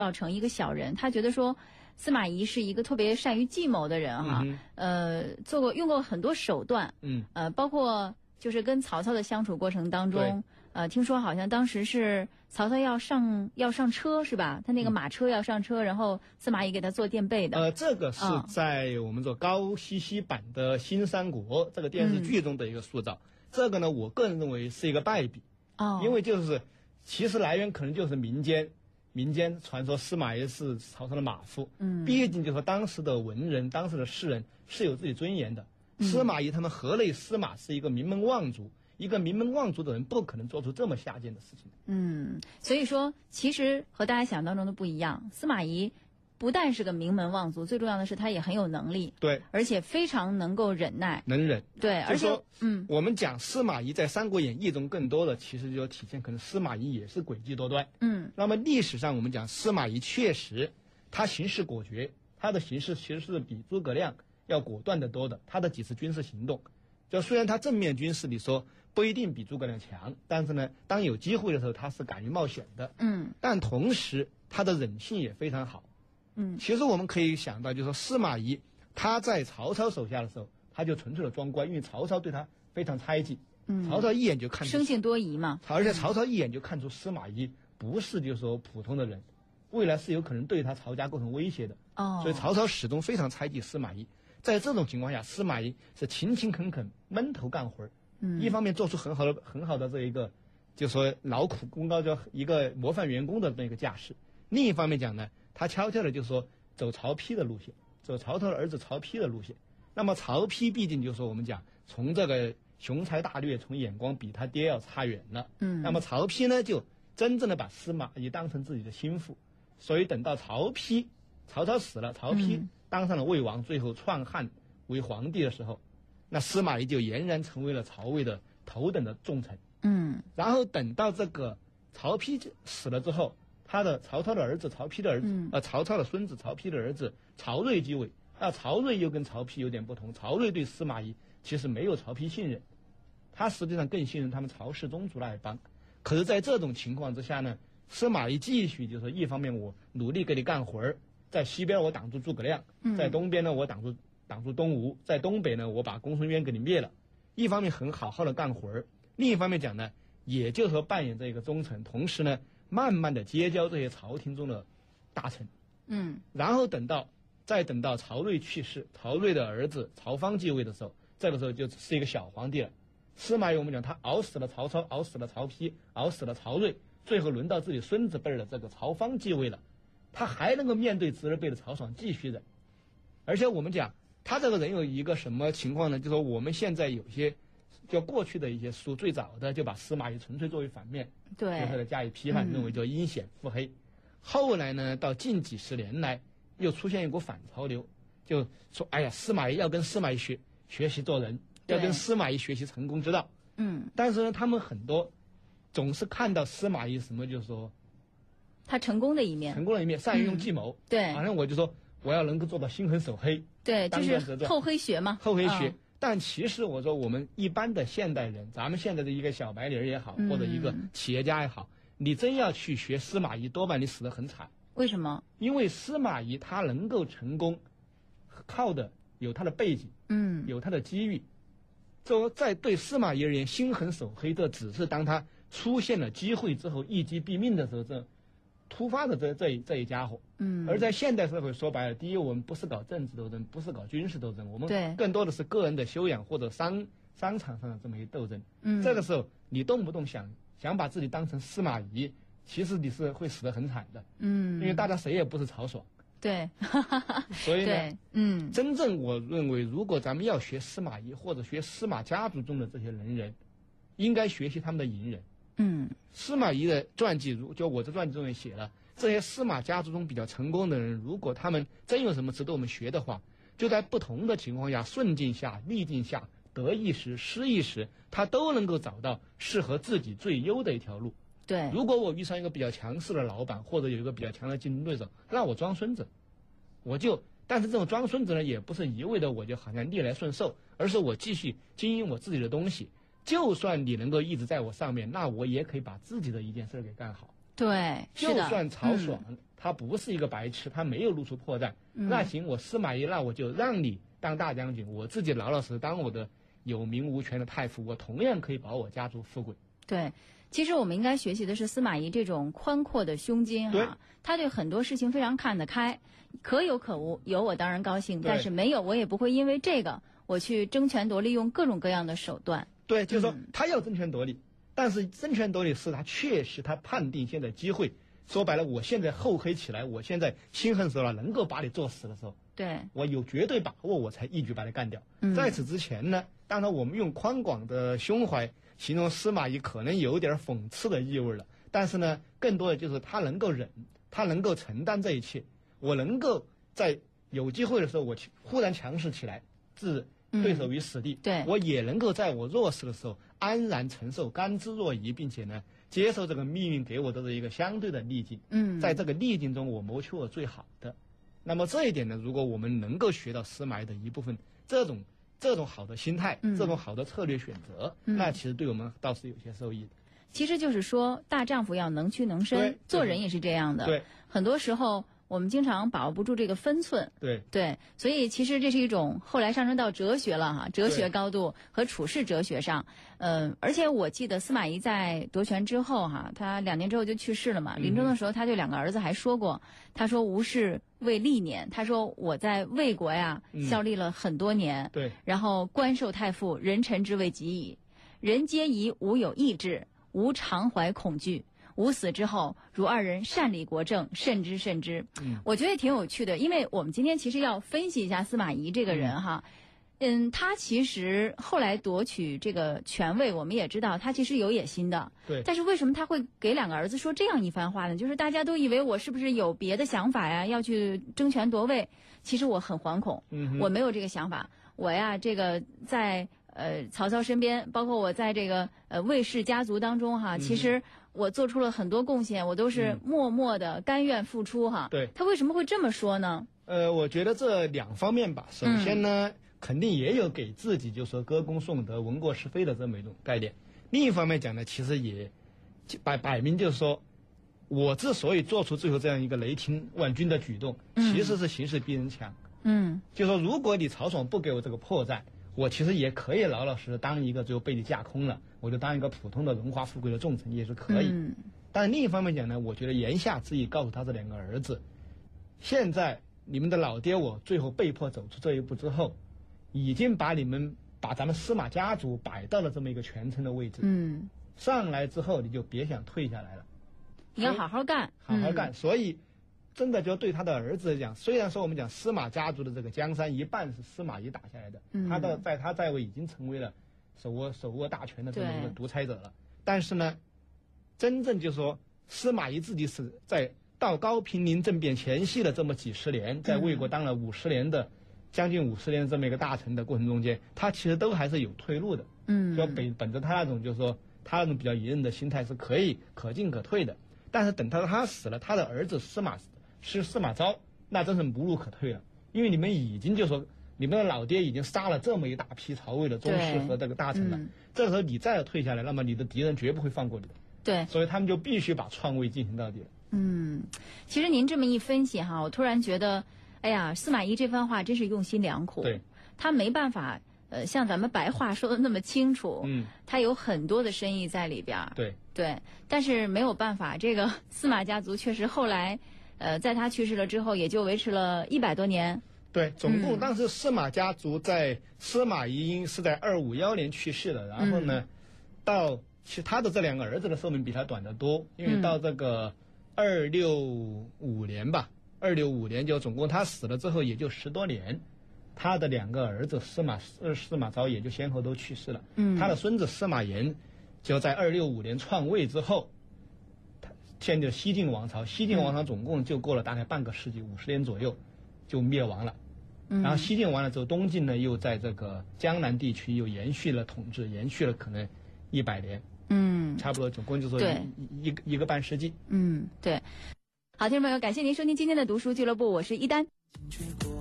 成一个小人，他觉得说司马懿是一个特别善于计谋的人哈，用过很多手段，包括就是跟曹操的相处过程当中，听说好像当时是曹操要上车是吧？他那个马车要上车，然后司马懿给他做垫背的。 这个是在我们说高希希版的《新三国》这个电视剧中的一个塑造。这个呢，我个人认为是一个败笔，因为就是其实来源可能就是民间传说司马懿是曹操的马夫，毕竟就是说当时的文人、当时的士人是有自己尊严的。司马懿他们河内司马是一个名门望族，一个名门望族的人不可能做出这么下贱的事情。 所以说其实和大家想象中的不一样，司马懿不但是个名门望族，最重要的是他也很有能力， 对， 而且非常能够忍耐， 能忍， 对，而且我们讲司马懿在《三国演义》中更多的其实就体现可能司马懿也是诡计多端，那么历史上我们讲司马懿确实他行事果决，他的行事其实是比诸葛亮要果断得多的，他的几次军事行动，就虽然他正面军事里说不一定比诸葛亮强，但是呢，当有机会的时候，他是敢于冒险的，但同时他的忍性也非常好。其实我们可以想到，就是说司马懿他在曹操手下的时候，他就纯粹的装乖，因为曹操对他非常猜忌，曹操一眼就看出生性多疑嘛， 而且曹操一眼就看出司马懿不是就是说普通的人，未来是有可能对他曹家构成威胁的，所以曹操始终非常猜忌司马懿。在这种情况下，司马懿是勤勤恳恳闷头干活，一方面做出很好的这一个就是说劳苦功高叫一个模范员工的那个架势，另一方面讲呢，他悄悄的就是说走曹丕的路线，走曹操的儿子曹丕的路线。那么曹丕毕竟就是说我们讲从这个雄才大略，从眼光比他爹要差远了，那么曹丕呢就真正的把司马懿当成自己的心腹，所以等到曹操死了，曹丕当上了魏王，最后篡汉为皇帝的时候，那司马懿就俨然成为了曹魏的头等的重臣。然后等到这个曹丕死了之后，他的曹操的儿子曹丕的儿子，曹操的孙子曹丕的儿子曹睿继位。曹睿又跟曹丕有点不同，曹睿对司马懿其实没有曹丕信任，他实际上更信任他们曹氏宗族那一帮。可是在这种情况之下呢，司马懿继续就是说，一方面我努力给你干活儿，在西边我挡住诸葛亮，在东边呢我挡住东吴，在东北呢我把公孙渊给你灭了，一方面很好好的干活儿，另一方面讲呢，也就是说扮演这个忠臣，同时呢慢慢的结交这些朝廷中的大臣。然后再等到曹睿去世，曹睿的儿子曹芳继位的时候，这个时候就只是一个小皇帝了。司马懿我们讲他熬死了曹操，熬死了曹丕，熬死了曹睿，最后轮到自己孙子辈的这个曹芳继位了，他还能够面对侄儿辈的曹爽继续忍。而且我们讲他这个人有一个什么情况呢，就是说我们现在有些就过去的一些书最早的就把司马懿纯粹作为反面，对他的加以批判，认为叫阴险腹黑。后来呢到近几十年来又出现一股反潮流，就说哎呀，司马懿要跟司马懿学习做人，要跟司马懿学习成功之道。但是呢他们很多总是看到司马懿什么，就是说他成功的一面， 善于用计谋，对，反正我就说我要能够做到心狠手黑， 对，就是厚黑学嘛， 厚黑学。但其实我说我们一般的现代人，咱们现在的一个小白领也好，或者一个企业家也好，你真要去学司马懿，多半你死得很惨。 为什么？因为司马懿他能够成功，靠的有他的背景，有他的机遇。说在对司马懿而言，心狠手黑，这只是当他出现了机会之后一击毙命的时候，这突发的这一家伙。而在现代社会说白了，第一，我们不是搞政治斗争，不是搞军事斗争，我们更多的是个人的修养或者商场上的这么一斗争。这个时候你动不动想把自己当成司马懿，其实你是会死得很惨的。因为大家谁也不是曹爽。 对， 所以呢，真正我认为，如果咱们要学司马懿或者学司马家族中的这些能人，应该学习他们的隐忍。司马懿的传记，就我这传记中也写了，这些司马家族中比较成功的人，如果他们真有什么值得我们学的话，就在不同的情况下，顺境下、逆境下，得意时、失意时，他都能够找到适合自己最优的一条路。 对， 如果我遇上一个比较强势的老板，或者有一个比较强的竞争对手，让我装孙子，但是这种装孙子呢，也不是一味的我就好像逆来顺受，而是我继续经营我自己的东西。就算你能够一直在我上面，那我也可以把自己的一件事给干好。 对， 就算曹爽他不是一个白痴，他没有露出破绽。那行，我司马懿，那我就让你当大将军，我自己老老实实当我的有名无权的太傅，我同样可以保我家族富贵。 对，其实我们应该学习的是司马懿这种宽阔的胸襟哈，他对很多事情非常看得开，可有可无，有我当然高兴，但是没有我也不会因为这个我去争权夺利，用各种各样的手段。 对，就是说他要争权夺利，但是争权夺利是他确实他判定现在机会。说白了，我现在厚黑起来，我现在心狠手辣，能够把你做死的时候， 对， 我有绝对把握，我才一举把你干掉。在此之前呢，当然我们用宽广的胸怀形容司马懿，可能有点讽刺的意味了。但是呢，更多的就是他能够忍，他能够承担这一切。我能够在有机会的时候，我忽然强势起来，置对手于死地。 对， 我也能够在我弱势的时候安然承受，甘之若饴，并且呢，接受这个命运给我的一个相对的逆境。在这个逆境中，我谋求我最好的。那么这一点呢，如果我们能够学到司马懿的一部分这种好的心态，这种好的策略选择，那其实对我们倒是有些受益的。 其实就是说，大丈夫要能屈能伸，做人也是这样的。 对， 很多时候我们经常把握不住这个分寸。 对， 所以其实这是一种后来上升到哲学了哈，哲学高度和处世哲学上。而且我记得司马懿在夺权之后哈，他2年之后就去世了嘛。临终的时候，他对2个儿子还说过，他说吾事未历年，他说我在魏国呀效力了很多年。 对， 然后官受太傅，人臣之位极矣，人皆疑吾有意志，吾常怀恐惧。吾死之后，如2人善理国政，慎之慎之。我觉得也挺有趣的，因为我们今天其实要分析一下司马懿这个人哈。他其实后来夺取这个权位，我们也知道他其实有野心的。 对。 但是为什么他会给2个儿子说这样一番话呢？就是大家都以为我是不是有别的想法呀，要去争权夺位。其实我很惶恐，我没有这个想法。我呀，这个在曹操身边，包括我在这个魏氏家族当中哈，其实我做出了很多贡献，我都是默默的甘愿付出哈。 对。 他为什么会这么说呢？ 我觉得这2方面吧。首先呢，肯定也有给自己就说歌功颂德、闻过是非的这么一种概念。另一方面讲呢，其实也摆明就是说，我之所以做出最后这样一个雷霆万钧的举动，其实是形势逼人强。就说如果你曹爽不给我这个破绽，我其实也可以老老实实当一个最后被你架空了，我就当一个普通的荣华富贵的重臣也是可以。但是另一方面讲呢，我觉得言下之意告诉他这2个儿子，现在你们的老爹我最后被迫走出这一步之后，已经把咱们司马家族摆到了这么一个权臣的位置。上来之后你就别想退下来了， 你要好好干， 好好干。所以真的就对他的儿子讲，虽然说我们讲司马家族的这个江山一半是司马懿打下来的，他在位已经成为了手握大权的这么一个独裁者了，但是呢，真正就说司马懿自己是在到高平陵政变前夕的这么几十年，在魏国当了50年的将近50年这么一个大臣的过程中间，他其实都还是有退路的。就本着他那种就是说他那种比较隐忍的心态是可以可进可退的。但是等到他死了，他的儿子司马昭，那真是无路可退了，因为你们已经就说你们的老爹已经杀了这么一大批曹魏的宗室和这个大臣了，这个时候你再退下来，那么你的敌人绝不会放过你的。 对， 所以他们就必须把篡位进行到底了。 其实您这么一分析哈，我突然觉得，哎呀，司马懿这番话真是用心良苦。 对， 他没办法像咱们白话说的那么清楚，他有很多的深意在里边。对，但是没有办法，这个司马家族确实后来在他去世了之后，也就维持了100多年。 对，总共当时司马家族在司马懿是在251年去世的，然后呢，其实他的这2个儿子的寿命比他短得多，因为到这个265年吧，265年就总共他死了之后也就10多年，他的2个儿子司马昭也就先后都去世了。他的孙子司马炎就在265年篡位之后，建立了西晋王朝。西晋王朝总共就过了大概半个世纪，50年左右就灭亡了。然后西晋完了之后，东晋呢又在这个江南地区又延续了统治，延续了可能100年。差不多总共就说一个半世纪。 对。好，听众朋友，感谢您收听今天的读书俱乐部，我是一丹。